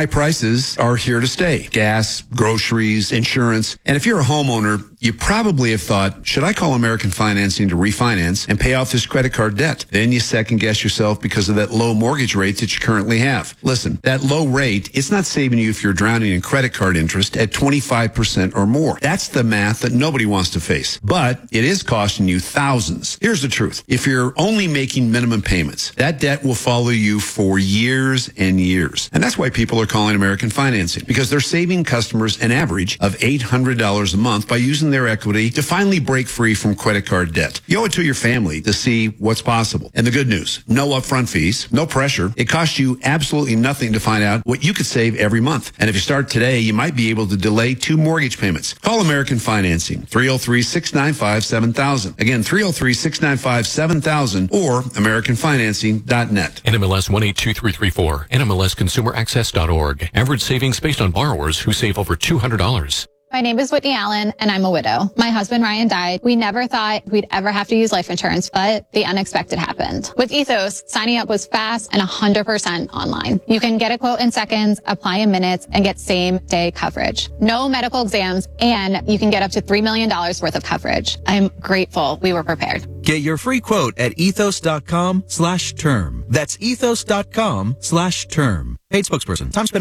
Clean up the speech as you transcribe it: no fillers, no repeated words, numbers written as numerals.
high prices are here to stay. Gas, groceries, insurance. And if you're a homeowner, you probably have thought, should I call American Financing to refinance and pay off this credit card debt? Then you second guess yourself because of that low mortgage rate that you currently have. Listen, that low rate, it's not saving you if you're drowning in credit card interest at 25% or more. That's the math that nobody wants to face. But it is costing you thousands. Here's the truth. If you're only making minimum payments, that debt will follow you for years and years. And that's why people are calling American Financing, because they're saving customers an average of $800 a month by using their equity to finally break free from credit card debt. You owe it to your family to see what's possible. And the good news, no upfront fees, no pressure. It costs you absolutely nothing to find out what you could save every month. And if you start today, you might be able to delay 2 mortgage payments. Call American Financing, 303-695-7000. Again, 303-695-7000 or AmericanFinancing.net. NMLS 182334, NMLSConsumerAccess.org. Average savings based on borrowers who save over $200. My name is Whitney Allen, and I'm a widow. My husband, Ryan, died. We never thought we'd ever have to use life insurance, but the unexpected happened. With Ethos, signing up was fast and 100% online. You can get a quote in seconds, apply in minutes, and get same-day coverage. No medical exams, and you can get up to $3 million worth of coverage. I'm grateful we were prepared. Get your free quote at ethos.com/term. That's ethos.com/term. Paid spokesperson. Time spent